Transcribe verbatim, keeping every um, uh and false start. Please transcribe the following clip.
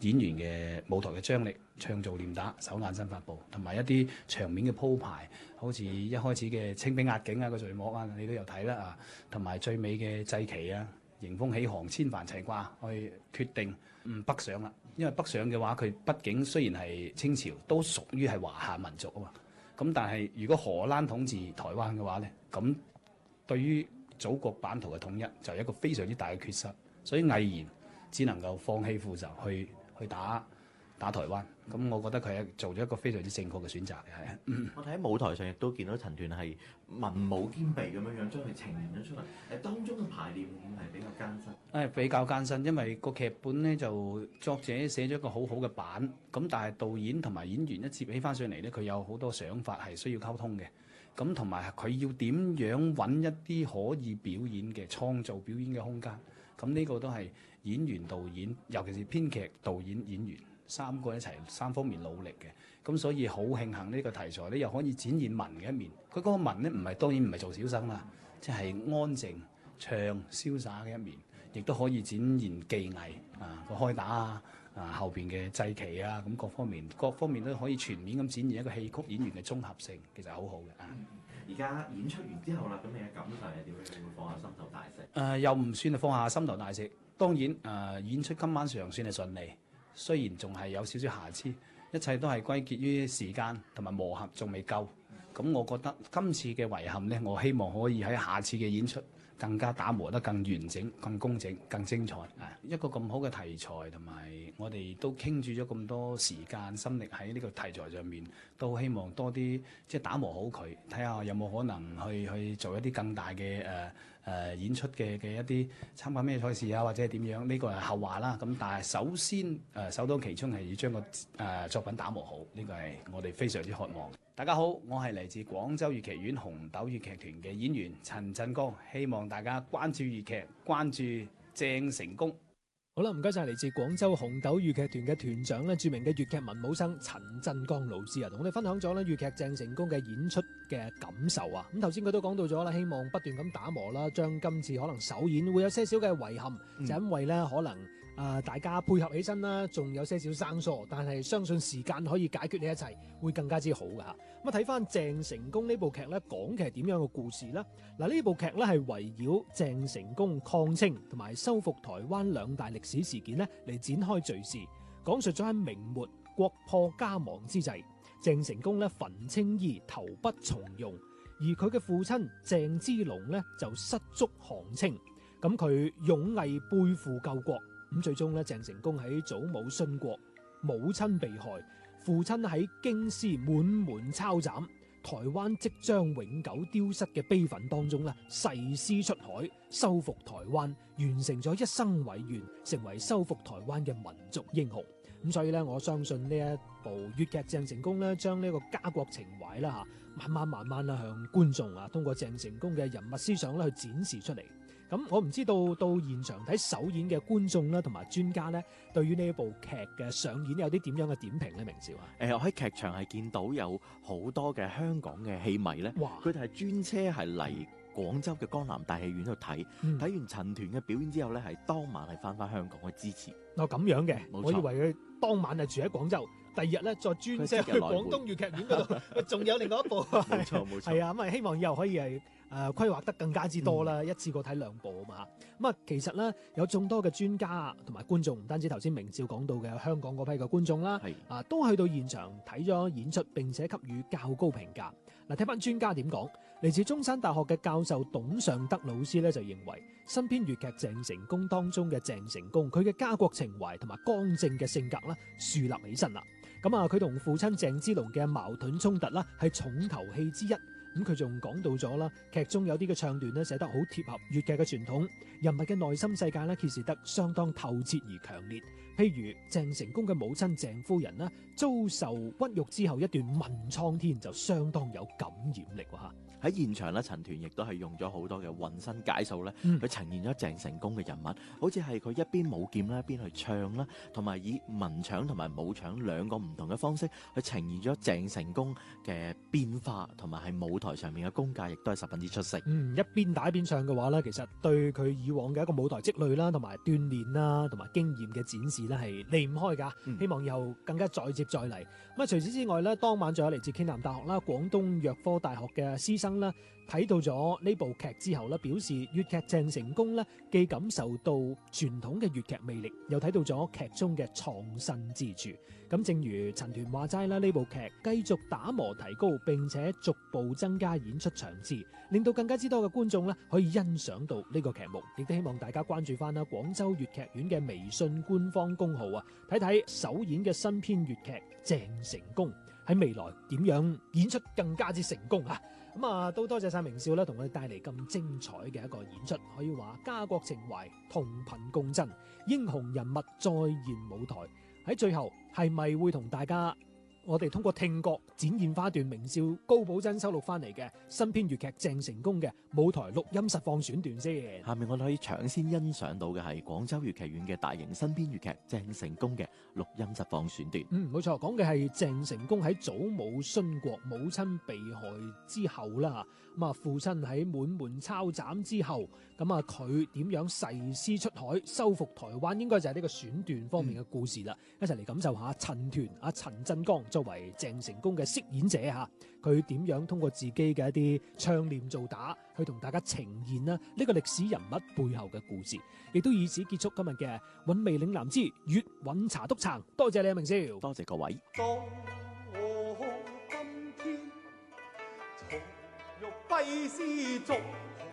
演員嘅舞台嘅張力、唱做念打、手眼身法步，同埋一啲場面嘅鋪排，好似一開始嘅清兵壓境啊、個序幕啊，你都有睇啦啊，同埋最尾嘅祭旗啊、迎風起航、千帆齊掛，去決定唔北上啦。因為北上嘅話，佢畢竟雖然係清朝，都屬於係華夏民族啊嘛。咁但係如果荷蘭統治台灣嘅話咧，咁對於祖國版圖嘅統一就係一個非常之大嘅缺失，所以毅然只能夠放棄父仇去去打打台灣。咁我覺得佢係做咗一個非常之正確嘅選擇嘅，係。嗯、 我睇喺舞台上亦都見到陳斷係文武兼備咁樣樣將佢呈現咗出嚟。誒當中嘅排練會唔會係比較艱辛？ 誒比較艱辛，因為個劇本咧就作者寫咗一個好好嘅版，咁但係導演同埋演員一接起翻上嚟咧，佢有好多想法係需要溝通嘅。咁同埋佢要點樣揾一啲可以表演嘅創造表演嘅空間，咁呢個都係演員、導演，尤其是編劇、導演、演員三個一齊三方面努力嘅。咁所以好慶幸呢個題材咧，又可以展現文嘅一面。佢嗰個文咧唔係當然唔係做小生啦，即係安靜唱瀟灑嘅一面，亦都可以展現技藝啊個開打啊。啊，後邊嘅祭旗啊，咁各方面各方面都可以全面咁展現一個戲曲演員嘅綜合性，其實好好嘅啊。 而家演出完之後啦，咁你嘅感受係點樣？你會放下心頭大石？誒、 呃，又唔算係放下心頭大石。當然誒、呃，演出今晚上算係順利，雖然仲係有少少瑕疵，一切都係歸結於時間同埋磨合仲未夠。咁我覺得今次嘅遺憾呢，我希望可以喺下次嘅演出更加打磨得更完整、更工整、更精彩。啊，一個咁好嘅題材，同埋我哋都傾注咗咁多時間心力喺呢個題材上面，都希望多啲即係打磨好佢，睇下有冇可能去去做一啲更大嘅誒誒演出嘅嘅一啲參加咩賽事啊，或者係點樣？呢個係後話啦。咁但係首先誒、呃、首當其衝係要將個誒、呃、作品打磨好，呢個係我哋非常之渴望。大家好，我係嚟自廣州粵劇院紅豆粵劇團嘅演員陳振剛，希望大家關注粵劇，關注鄭成功。 好啦，唔該晒嚟自廣州紅豆粵劇團嘅團長咧，著名嘅粵劇文武生陳振剛老師啊，同我哋分享咗咧粵劇鄭成功嘅演出嘅感受啊。咁頭先佢都講到咗啦，希望不斷咁打磨啦，將今次可能首演會有些少嘅遺憾，嗯、就因為咧可能啊、呃、大家配合起身啦，仲有些少生疏，但係相信時間可以解決呢一切，會更加之好噶吓。咁啊睇翻鄭成功呢部劇咧，講嘅係點樣嘅故事呢？嗱，呢部劇咧係圍繞鄭成功抗清同埋收復台灣兩大歷史事件咧嚟展開敘事，講述咗喺明末國破家亡之際，鄭成功咧焚青衣投筆從戎，而佢嘅父親鄭芝龍咧就失足降清，咁佢勇毅背負救國，咁最終咧鄭成功喺祖母殉國，母親被害，父親喺京師滿門抄斬，台灣即將永久丟失嘅悲憤當中咧，誓師出海，收復台灣，完成咗一生偉願，成為收復台灣嘅民族英雄。咁所以咧，我相信呢一部粵劇鄭成功咧，將呢個家國情懷啦吓，慢慢慢慢啦向觀眾啊，通過鄭成功嘅人物思想咧去展示出嚟。咁我唔知道到現場睇首演嘅觀眾啦，同埋專家咧，對於呢一部劇嘅上演有啲點樣嘅點評咧？明少啊？ 誒，我喺劇場係見到有好多嘅香港嘅戲迷咧，佢哋係專車係嚟廣州嘅江南大戲院度睇，睇、嗯、完陳團嘅表演之後咧，係當晚係翻返香港去支持。 哦，咁樣嘅，我以為佢當晚係住喺廣州，第二日咧再專車去廣東粵劇院嗰度，仲有另外一部。冇錯冇錯，係啊，咁啊希望以後可以係。誒、呃、規劃得更加之多啦，嗯、一次過睇兩部啊嘛。咁啊，其實咧有眾多嘅專家同埋觀眾，唔單止頭先明照講到嘅香港嗰批嘅觀眾啦，啊都去到現場睇咗演出，並且給予較高評價。嗱，睇翻專家點講，嚟自中山大學嘅教授董尚德老師咧就認為，新編粵劇鄭成功當中嘅鄭成功，佢嘅家國情懷同埋剛正嘅性格啦，樹立起身啦。咁啊，佢同父親鄭芝龍嘅矛盾衝突啦，係重頭戲之一。咁佢仲講到咗啦，劇中有啲嘅唱段咧寫得好貼合粵劇嘅傳統，人物嘅內心世界咧揭示得相當透徹而強烈。譬如鄭成功嘅母親鄭夫人啦，遭受屈辱之後一段問蒼天就相當有感染力喎。 喺現場咧，陳團亦都係用咗好多嘅渾身解數咧，去呈現咗鄭成功嘅人物，好似係佢一邊舞劍啦，一邊去唱啦，同埋以文場同埋武場兩個唔同嘅方式去呈現咗鄭成功嘅變化同埋係舞台台上面嘅功架亦都係十分之出色。 嗯，一邊打一邊唱嘅話咧，其實對佢以往嘅一個舞台積累啦，同埋鍛鍊啦，同埋經驗嘅展示咧係離唔開㗎。 嗯、 希望以後更加再接再厲。咁啊，除此之外咧，當晚仲有嚟自暨南大學啦、廣東藥科大學嘅師生啦，睇到咗呢部劇之後咧，表示粵劇鄭成功咧，既感受到傳統嘅粵劇魅力，又睇到咗劇中嘅創新之處。咁正如陳團話齋啦，呢部劇繼續打磨提高，並且逐步增加演出場次，令到更加之多嘅觀眾咧可以欣賞到呢個劇目。亦都希望大家關注翻啦廣州粵劇院嘅微信官方公號啊，睇睇首演嘅新編粵劇鄭成功喺未來點樣演出更加之成功啊！咁啊，都多謝晒明少啦，同我哋帶嚟咁精彩嘅一個演出，可以話家國情懷同頻共振，英雄人物再現舞台。喺最後係咪會同大家我哋通過聽覺展現翻一段明少高保真收錄翻嚟嘅新編粵劇鄭成功嘅舞台錄音實況選段先？ 下面我哋可以搶先欣賞到嘅係廣州粵劇院嘅大型新編粵劇鄭成功嘅錄音實況選段。 嗯，冇錯，講嘅係鄭成功喺祖母殉國、母親被害之後啦，咁啊父親喺滿門抄斬之後，咁啊佢點樣誓師出海收復台灣，應該就係呢個選段方面嘅故事啦。嗯、一齊嚟感受下陳團阿陳振剛作為鄭成功嘅飾演者嚇，佢點樣通過自己嘅一啲唱念做打，去同大家呈現啦呢個歷史人物背後嘅故事，亦都以此結束今日嘅韻味嶺南之粵韻茶督撐。多謝你啊，明少， 多謝各位。 當我今天重欲揮絲竹